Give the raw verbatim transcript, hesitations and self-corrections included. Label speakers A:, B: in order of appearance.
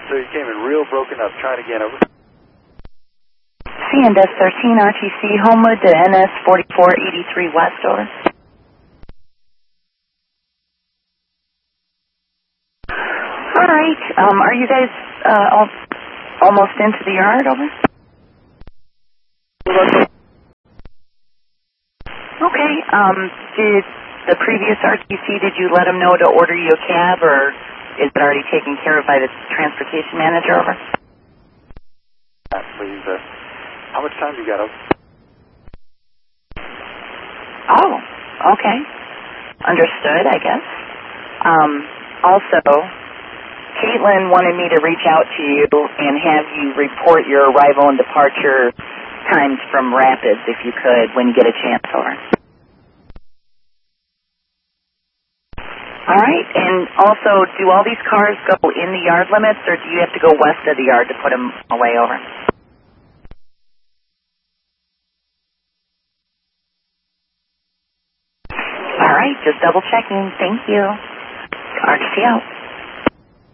A: So you came in real broken up. Try it again, over.
B: C and S thirteen R T C, Homewood to N S forty-four eighty-three West, over. All right, um, are you guys uh, all, almost into the yard, over? Okay, um, did the previous R T C, did you let them know to order you a cab, or is it already taken care of by the transportation manager, over?
A: Uh, please, uh, how much time do you got, over?
B: Oh, okay. Understood, I guess. Um, also, Caitlin wanted me to reach out to you and have you report your arrival and departure times from Rapids, if you could, when you get a chance, over. All right, and also, do all these cars go in the yard limits, or do you have to go west of the yard to put them away, over? All right, just double checking. Thank you. R T C out.